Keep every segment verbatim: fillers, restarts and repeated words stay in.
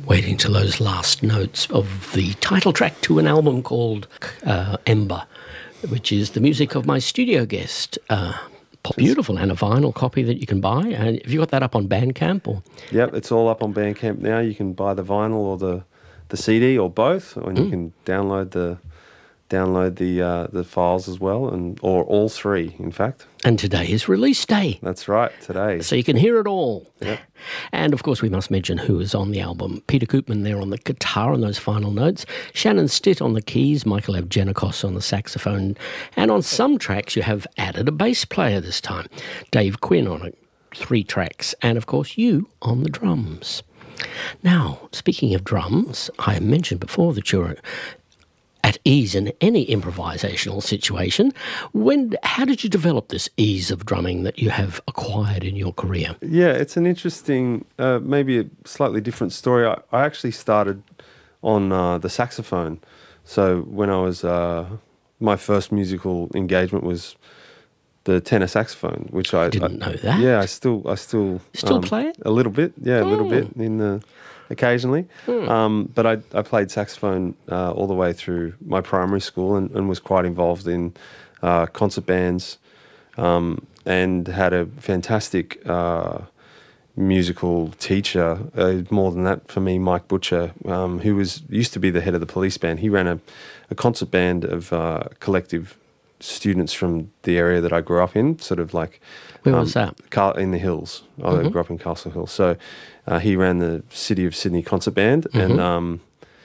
waiting till those last notes of the title track to an album called uh, Ember, which is the music of my studio guest. Uh, beautiful, and a vinyl copy that you can buy. And have you got that up on Bandcamp? Or? Yep, it's all up on Bandcamp now. You can buy the vinyl or the, the C D or both, and mm. you can download the download the uh, the files as well, and or all three, in fact. And today is release day. That's right, today. So you can hear it all. Yep. And, of course, we must mention who is on the album. Peter Koopman there on the guitar on those final notes, Shannon Stitt on the keys, Michael Evgenikos on the saxophone, and on some tracks you have added a bass player this time, Dave Quinn on it, three tracks, and, of course, you on the drums. Now, speaking of drums, I mentioned before that you're at ease in any improvisational situation. When, how did you develop this ease of drumming that you have acquired in your career? Yeah, it's an interesting, uh, maybe a slightly different story. I, I actually started on uh, the saxophone. So when I was, uh, my first musical engagement was the tenor saxophone, which I, I didn't I, know that. Yeah, I still, I still still um, play it a little bit. Yeah, oh. a little bit in the. Occasionally, hmm. um, but I, I played saxophone uh, all the way through my primary school and, and was quite involved in uh, concert bands um, and had a fantastic uh, musical teacher. Uh, more than that, for me, Mike Butcher, um, who was used to be the head of the police band. He ran a, a concert band of uh, collective students from the area that I grew up in, sort of like... Where um, was that? Car- in the hills. Mm-hmm. I grew up in Castle Hill. So uh, he ran the City of Sydney concert band, mm-hmm. and um,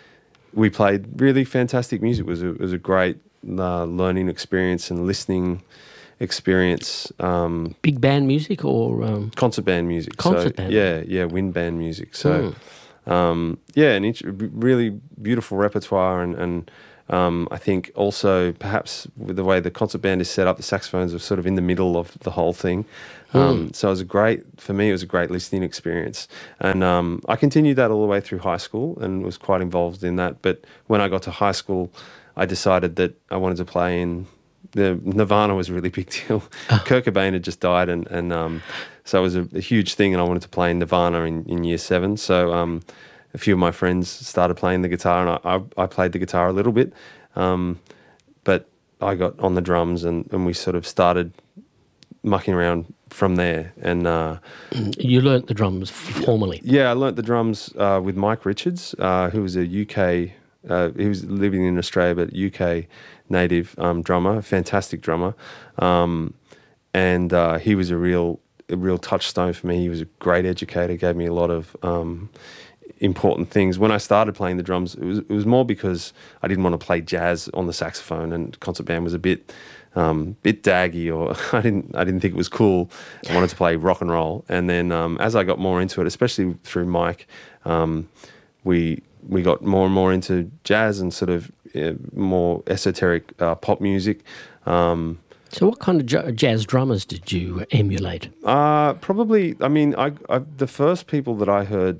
we played really fantastic music. It was a, it was a great uh, learning experience and listening experience. Um, Big band music or... Um, concert band music. Concert so, band? Yeah, yeah, wind band music. So, mm. um, yeah, an int- really beautiful repertoire and... and Um, I think also perhaps with the way the concert band is set up, the saxophones are sort of in the middle of the whole thing. Um, mm. So it was a great, for me, it was a great listening experience. And um, I continued that all the way through high school and was quite involved in that. But when I got to high school, I decided that I wanted to play in, the Nirvana was a really big deal. Oh. Kurt Cobain had just died, and, and um, so it was a, a huge thing, and I wanted to play in Nirvana in, in year seven. So... Um, a few of my friends started playing the guitar, and I, I, I played the guitar a little bit, um, but I got on the drums, and, and we sort of started mucking around from there. And uh, you learnt the drums formally? Yeah, I learnt the drums uh, with Mike Richards, uh, who was a U K, uh, he was living in Australia, but U K native um, drummer, a fantastic drummer, um, and uh, he was a real, a real touchstone for me. He was a great educator, gave me a lot of... Um, important things. When I started playing the drums, it was it was more because I didn't want to play jazz on the saxophone, and concert band was a bit um, bit daggy, or I didn't I didn't think it was cool. I wanted to play rock and roll, and then um, as I got more into it, especially through Mike, um, we we got more and more into jazz and sort of uh, more esoteric uh, pop music. Um, so what kind of j- jazz drummers did you emulate? Uh, probably, I mean, I, I the first people that I heard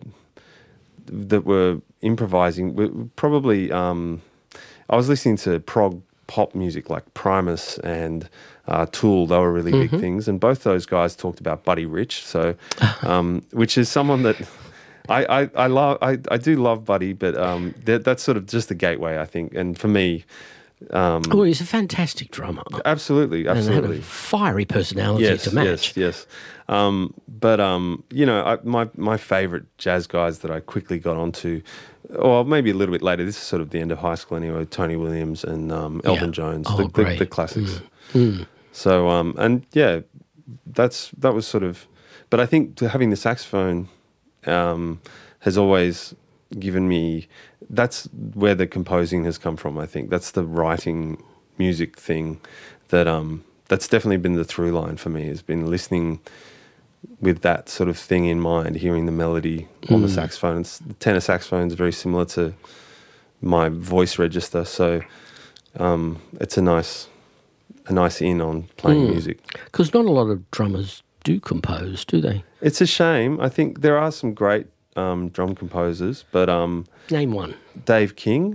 that were improvising were probably um, I was listening to prog pop music like Primus and uh, Tool. They were really mm-hmm. big things, and both those guys talked about Buddy Rich, so um, which is someone that I, I, I love. I, I do love Buddy, but um, that, that's sort of just the gateway, I think. And for me, um, oh, he's a fantastic drummer. Absolutely, absolutely, and had a fiery personality yes, to match. Yes, yes. Um, but um, you know, I, my my favourite jazz guys that I quickly got onto, or maybe a little bit later. This is sort of the end of high school anyway. Tony Williams and um, Elvin yeah. Jones, oh, the, the, the classics. Mm. Mm. So um, and yeah, that's that was sort of. But I think to having the saxophone um, has always given me. That's where the composing has come from. I think that's the writing music thing that um, that's definitely been the through line for me. Has been listening with that sort of thing in mind, hearing the melody mm. on the saxophone. It's, the tenor saxophone is very similar to my voice register, so um, it's a nice, a nice in on playing mm. music. Because not a lot of drummers do compose, do they? It's a shame. I think there are some great um, drum composers, but um, name one. Dave King.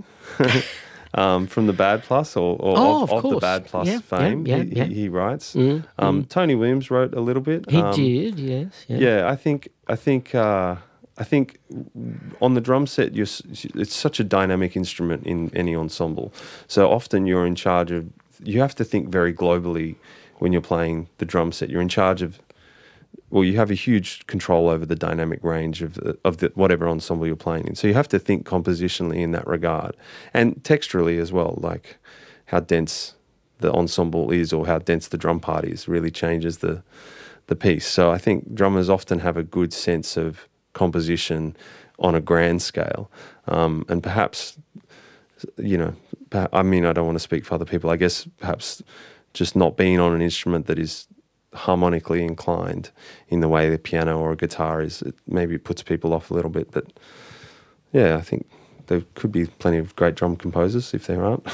Um, from the Bad Plus, or, or oh, of, of, of the Bad Plus yeah, fame, yeah, yeah, he, yeah. He, he writes. Mm, um, mm. Tony Williams wrote a little bit. He um, did, yes. Yeah. yeah, I think I think uh, I think on the drum set, you're, it's such a dynamic instrument in any ensemble. So often you're in charge of, you have to think very globally when you're playing the drum set. You're in charge of, well, you have a huge control over the dynamic range of the, of the, whatever ensemble you're playing in. So you have to think compositionally in that regard, and texturally as well, like how dense the ensemble is or how dense the drum part is really changes the the piece. So I think drummers often have a good sense of composition on a grand scale, um, and perhaps, you know, I mean, I don't want to speak for other people. I guess perhaps just not being on an instrument that is harmonically inclined in the way the piano or a guitar is, it, maybe it puts people off a little bit. But yeah, I think there could be plenty of great drum composers if there aren't.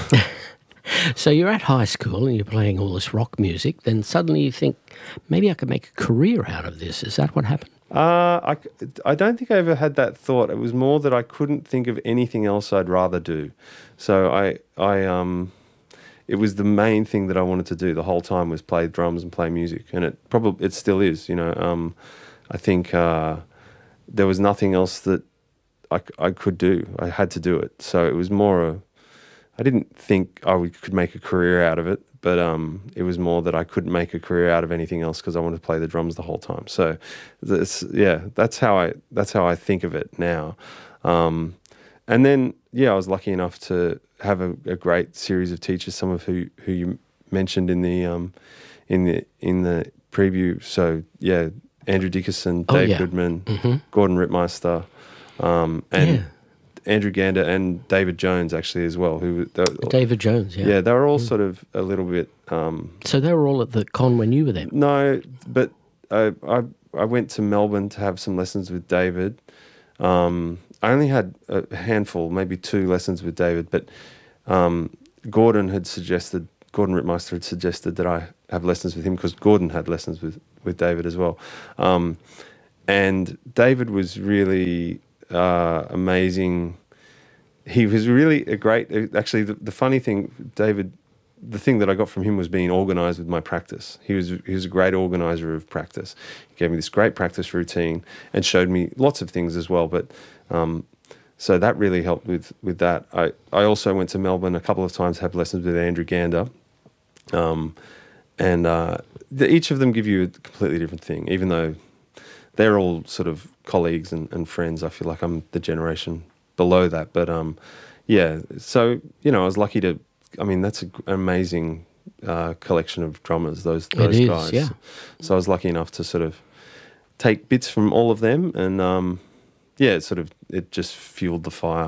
So you're at high school and you're playing all this rock music, then suddenly you think, maybe I could make a career out of this. Is that what happened? Uh, I, I don't think I ever had that thought. It was more that I couldn't think of anything else I'd rather do. So I, I, um, it was the main thing that I wanted to do the whole time, was play drums and play music. And it probably, it still is, you know. Um, I think uh, there was nothing else that I, I could do. I had to do it. So it was more a, I didn't think oh, we could make a career out of it, but um, it was more that I couldn't make a career out of anything else because I wanted to play the drums the whole time. So, this, yeah, that's how I that's how I think of it now. Um, and then, yeah, I was lucky enough to have a, a great series of teachers, some of who who you mentioned in the um, in the in the preview. So, yeah, Andrew Dickerson, oh, Dave yeah. Goodman, mm-hmm. Gordon Rittmeister, um, and. Yeah. Andrew Gander and David Jones actually as well. Who David Jones, yeah. Yeah, they were all mm. sort of a little bit... Um, so they were all at the con when you were there? No, but I, I, I went to Melbourne to have some lessons with David. Um, I only had a handful, maybe two lessons with David, but um, Gordon had suggested, Gordon Rittmeister had suggested that I have lessons with him because Gordon had lessons with, with David as well. Um, and David was really... Uh, amazing. He was really a great, actually the, the funny thing, David, the thing that I got from him was being organised with my practice. He was he was a great organiser of practice. He gave me this great practice routine and showed me lots of things as well. But um, so that really helped with, with that. I, I also went to Melbourne a couple of times to have lessons with Andrew Gander. Um, and uh, the, each of them give you a completely different thing, even though they're all sort of colleagues and, and friends. I feel like I'm the generation below that. But, um, yeah, so, you know, I was lucky to, I mean, that's a, an amazing uh, collection of drummers, those, those it is, guys. Yeah. So I was lucky enough to sort of take bits from all of them and, um, yeah, it sort of, it just fueled the fire.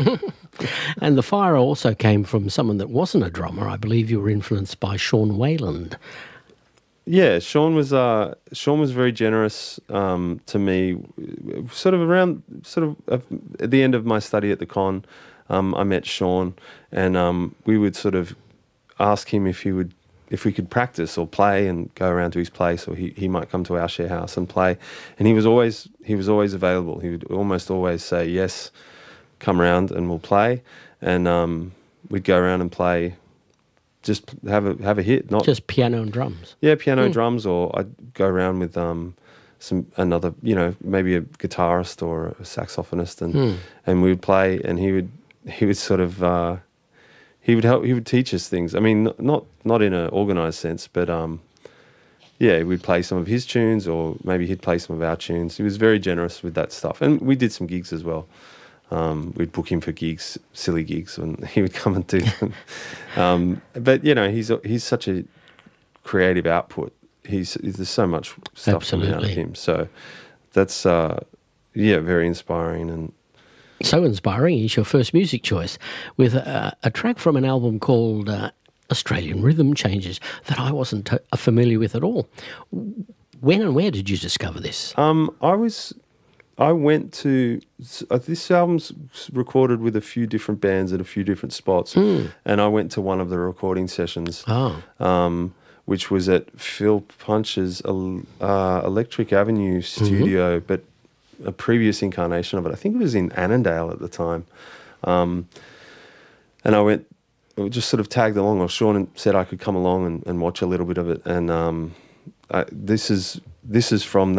And the fire also came from someone that wasn't a drummer. I believe you were influenced by Sean Wayland. Yeah, Sean was uh, Sean was very generous um, to me. Sort of around, sort of uh, at the end of my study at the con, um, I met Sean, and um, we would sort of ask him if he would, if we could practice or play and go around to his place, or he, he might come to our share house and play. And he was always he was always available. He would almost always say yes, come around and we'll play. And um, we'd go around and play. Just have a have a hit, not just piano and drums. Yeah, piano, mm. drums, or I'd go around with um, some another, you know, maybe a guitarist or a saxophonist, and mm. and we would play, and he would he would sort of uh, he would help, he would teach us things. I mean, not not in an organised sense, but um, yeah, we'd play some of his tunes, or maybe he'd play some of our tunes. He was very generous with that stuff, and we did some gigs as well. Um, we'd book him for gigs, silly gigs, and he would come and do them. um, but you know, he's he's such a creative output. He's there's so much stuff Absolutely. coming out of him. So that's uh, yeah, very inspiring. And so inspiring. He's your first music choice with a, a track from an album called uh, Australian Rhythm Changes that I wasn't t- familiar with at all. When and where did you discover this? Um, I was. I went to, uh, this album's recorded with a few different bands at a few different spots, mm. and I went to one of the recording sessions, oh. um, which was at Phil Punch's uh, Electric Avenue studio, mm-hmm. but a previous incarnation of it. I think it was in Annandale at the time. Um, and I went, just sort of tagged along, or Sean said I could come along and, and watch a little bit of it. And um, I, this is this is from that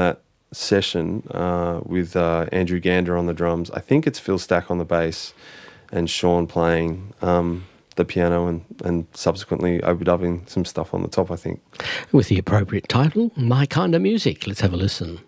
session uh, with uh, Andrew Gander on the drums. I think it's Phil Stack on the bass and Sean playing um, the piano and, and subsequently overdubbing some stuff on the top, I think. With the appropriate title, My Kind of Music. Let's have a listen.